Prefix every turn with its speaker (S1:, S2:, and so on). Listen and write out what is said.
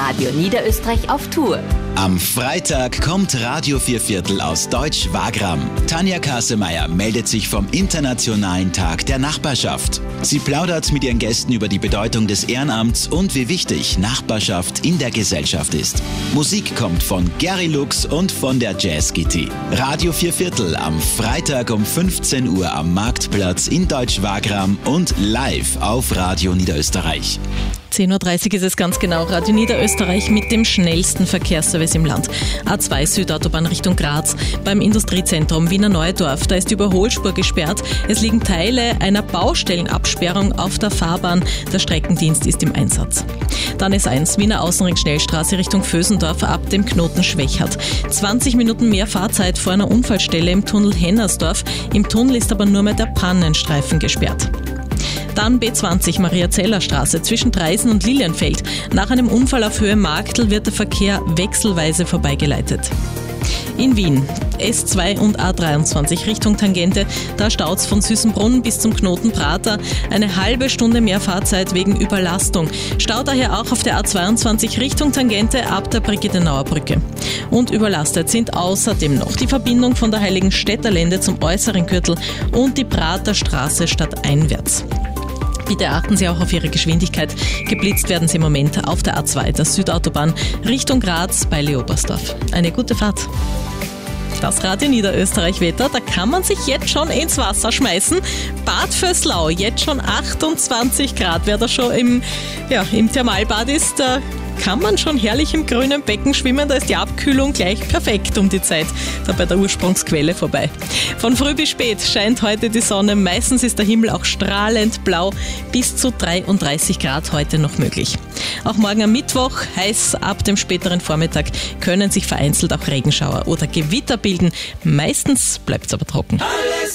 S1: Radio Niederösterreich auf Tour.
S2: Am Freitag kommt Radio Vierviertel aus Deutsch-Wagram. Tanja Kasemeyer meldet sich vom Internationalen Tag der Nachbarschaft. Sie plaudert mit ihren Gästen über die Bedeutung des Ehrenamts und wie wichtig Nachbarschaft in der Gesellschaft ist. Musik kommt von Gary Lux und von der Jazz Gitti. Radio Vierviertel am Freitag um 15 Uhr am Marktplatz in Deutsch-Wagram und live auf Radio Niederösterreich.
S3: 10.30 Uhr ist es ganz genau. Radio Niederösterreich mit dem schnellsten Verkehrsservice im Land. A2 Südautobahn Richtung Graz. Beim Industriezentrum Wiener Neudorf, da ist die Überholspur gesperrt. Es liegen Teile einer Baustellenabsperrung auf der Fahrbahn. Der Streckendienst ist im Einsatz. Dann S1 Wiener Außenring Schnellstraße Richtung Vösendorf ab dem Knoten Schwächert. 20 Minuten mehr Fahrzeit vor einer Unfallstelle im Tunnel Hennersdorf. Im Tunnel ist aber nur mehr der Pannenstreifen gesperrt. Dann B20 Maria-Zeller-Straße zwischen Dreisen und Lilienfeld. Nach einem Unfall auf Höhe Marktl wird der Verkehr wechselweise vorbeigeleitet. In Wien S2 und A23 Richtung Tangente, da staut's von Süßenbrunn bis zum Knoten Prater. Eine halbe Stunde mehr Fahrzeit wegen Überlastung. Stau daher auch auf der A22 Richtung Tangente ab der Brigittenauer Brücke. Und überlastet sind außerdem noch die Verbindung von der Heiligenstädter Lände zum äußeren Gürtel und die Prater Straße stadteinwärts. Bitte achten Sie auch auf Ihre Geschwindigkeit. Geblitzt werden Sie im Moment auf der A2, der Südautobahn, Richtung Graz bei Leobersdorf. Eine gute Fahrt. Das Radio Niederösterreich-Wetter, da kann man sich jetzt schon ins Wasser schmeißen. Bad Vöslau, jetzt schon 28 Grad. Wer da schon im Thermalbad ist, da kann man schon herrlich im grünen Becken schwimmen. Da ist die Abkühlung gleich perfekt um die Zeit, da bei der Ursprungsquelle vorbei. Von früh bis spät scheint heute die Sonne. Meistens ist der Himmel auch strahlend blau. Bis zu 33 Grad heute noch möglich. Auch morgen am Mittwoch, heiß ab dem späteren Vormittag, können sich vereinzelt auch Regenschauer oder Gewitter bilden. Meistens bleibt es aber trocken.